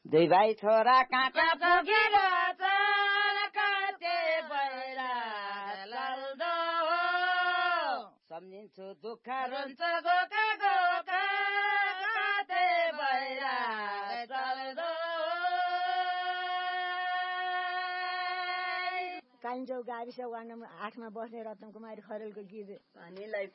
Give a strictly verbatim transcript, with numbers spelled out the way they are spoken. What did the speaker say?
दुई भाइ छोरा काँटा पुगेर काटे भैरा चल्दो सम्झिन्छु दुःख रुन्छ गोका गोका काटे भैरा चल्दो। कालिम्पोङ गाविस वार्ड नम्बर आठमा बस्ने रत्न कुमारी खरेलको गीत पानीलाई